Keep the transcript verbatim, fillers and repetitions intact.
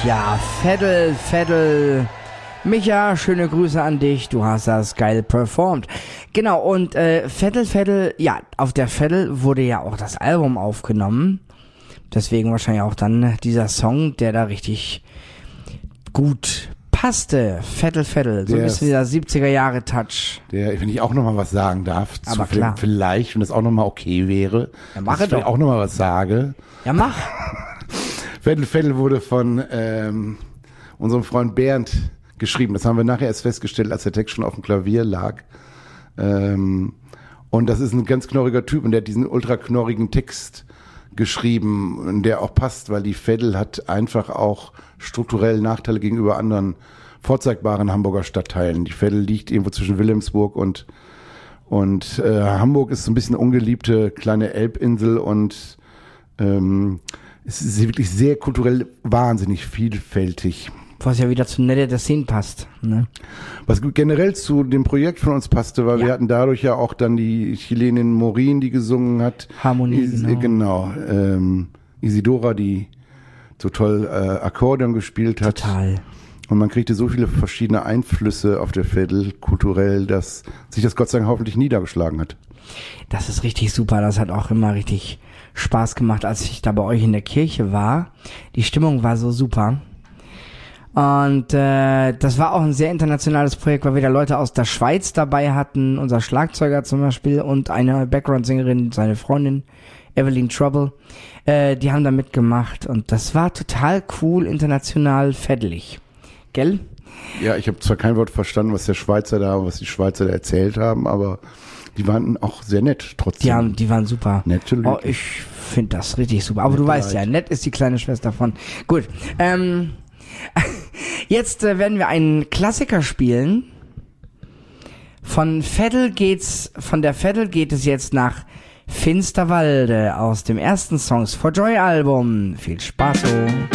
Ja, Veddel, Veddel. Micha, schöne Grüße an dich. Du hast das geil performt. Genau, und äh, Veddel, Veddel, ja, auf der Veddel wurde ja auch das Album aufgenommen. Deswegen wahrscheinlich auch dann dieser Song, der da richtig gut passte. Veddel, Veddel. So ein bisschen dieser siebziger-Jahre-Touch. Der, wenn ich auch nochmal was sagen darf. Aber zu, klar. Vielleicht, wenn das auch nochmal okay wäre. Ja, mach dass ich doch. auch nochmal was sage. Ja, mach. Veddel, Veddel wurde von ähm, unserem Freund Bernd geschrieben. Das haben wir nachher erst festgestellt, als der Text schon auf dem Klavier lag. Ähm, und das ist ein ganz knorriger Typ und der hat diesen ultra knorrigen Text geschrieben, der auch passt, weil die Veddel hat einfach auch strukturell Nachteile gegenüber anderen vorzeigbaren Hamburger Stadtteilen. Die Veddel liegt irgendwo zwischen Wilhelmsburg und und äh, Hamburg ist so ein bisschen ungeliebte kleine Elbinsel und ähm, es ist wirklich sehr kulturell wahnsinnig vielfältig. Was ja wieder zu Nette der Szene passt. Ne? Was generell zu dem Projekt von uns passte, weil Ja. wir hatten dadurch ja auch dann die Chilenin Morin, die gesungen hat. Harmonie, Is, genau. genau ähm, Isidora, die so toll äh, Akkordeon gespielt hat. Total. Und man kriegte so viele verschiedene Einflüsse auf der Veddel kulturell, dass sich das Gott sei Dank hoffentlich niedergeschlagen hat. Das ist richtig super. Das hat auch immer richtig Spaß gemacht, als ich da bei euch in der Kirche war. Die Stimmung war so super. Und äh, das war auch ein sehr internationales Projekt, weil wir da Leute aus der Schweiz dabei hatten, unser Schlagzeuger zum Beispiel und eine Background-Sängerin, seine Freundin, Evelyn Trouble. Äh, die haben da mitgemacht und das war total cool, international, veddelig. Gell? Ja, ich habe zwar kein Wort verstanden, was der Schweizer da, was die Schweizer da erzählt haben, aber die waren auch sehr nett trotzdem. Die, haben, die waren super. Nette Leute. Oh, ich finde das richtig super. Aber Nette du weißt Leute. ja, nett ist die kleine Schwester von. Gut. Ähm, jetzt äh, werden wir einen Klassiker spielen. Von Veddel geht's, von der Veddel geht es jetzt nach Finsterwalde aus dem ersten Songs for Joy Album. Viel Spaß. Oh.